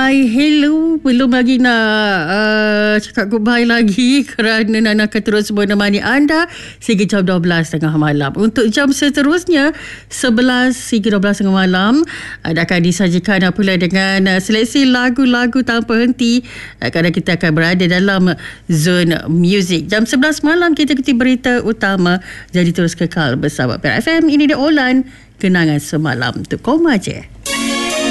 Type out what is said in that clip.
Hai, hello. Belum lagi nak cakap goodbye lagi kerana Nana akan terus menemani anda sehingga jam 12.30 malam. Untuk jam seterusnya 11 hingga 12.30 malam akan disajikan pula dengan seleksi lagu-lagu tanpa henti kerana kita akan berada dalam zone music. Jam 11 malam kita ikuti berita utama. Jadi terus kekal bersama PRFM. Ini dia Olan, kenangan semalam untuk kau aja.